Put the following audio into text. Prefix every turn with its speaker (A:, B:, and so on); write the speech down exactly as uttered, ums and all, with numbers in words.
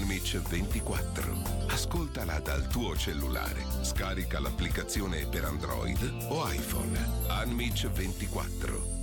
A: Unmich ventiquattro. Ascoltala dal tuo cellulare. Scarica l'applicazione per Android o iPhone. Unmich ventiquattro.